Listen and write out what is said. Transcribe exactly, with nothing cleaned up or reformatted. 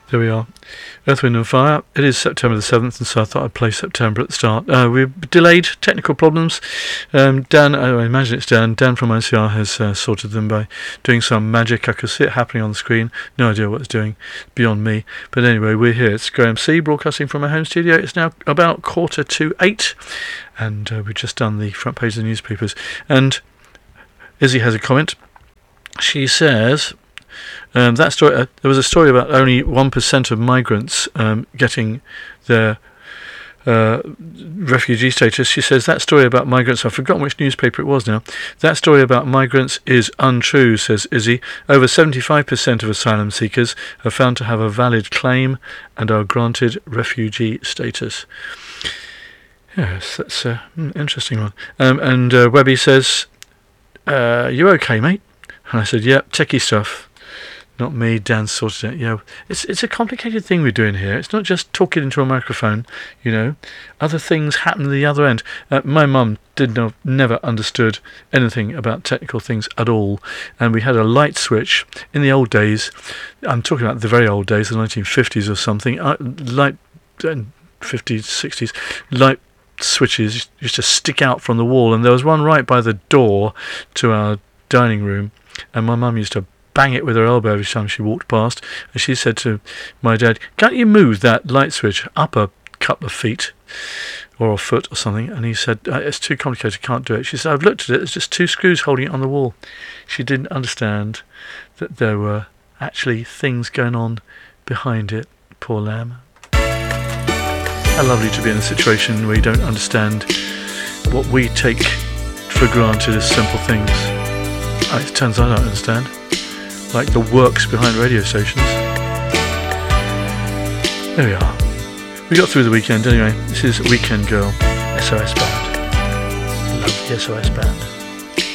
There we are. Earth, Wind and Fire. It is September the seventh, and so I thought I'd play September at the start. Uh, we're delayed, technical problems. Um, Dan, I imagine it's Dan. Dan from I C R has uh, sorted them by doing some magic. I could see it happening on the screen. No idea what it's doing. Beyond me. But anyway, we're here. It's Graham C. broadcasting from my home studio. It's now about quarter to eight, and uh, we've just done the front page of the newspapers. And Izzy has a comment. She says... Um, that story. Uh, there was a story about only one percent of migrants um, getting their uh, refugee status. She says that story about migrants. I've forgotten which newspaper it was now. That story about migrants is untrue, says Izzy. Over seventy-five percent of asylum seekers are found to have a valid claim and are granted refugee status. Yes, that's an interesting one. Um, and uh, Webby says, uh, "You okay, mate?" And I said, "Yep, yeah, techie stuff." Not me, Dan sorted it. You know, it's it's a complicated thing we're doing here. It's not just talking into a microphone, you know. Other things happen at the other end. Uh, my mum did not, never understood anything about technical things at all. And we had a light switch in the old days. I'm talking about the very old days, the nineteen fifties or something. Uh, light, uh, fifties, sixties, light switches used to stick out from the wall. And there was one right by the door to our dining room. And my mum used to bang it with her elbow every time she walked past, and she said to my dad, "Can't you move that light switch up a couple of feet or a foot or something?" And he said, uh, "It's too complicated, can't do it." She said, "I've looked at it, there's just two screws holding it on the wall." She didn't understand that there were actually things going on behind it. Poor lamb. How lovely to be in a situation where you don't understand what we take for granted as simple things. Oh, it turns out I don't understand. Like the works behind radio stations. There we are. We got through the weekend anyway. This is Weekend Girl, S O S Band. Love the S O S Band.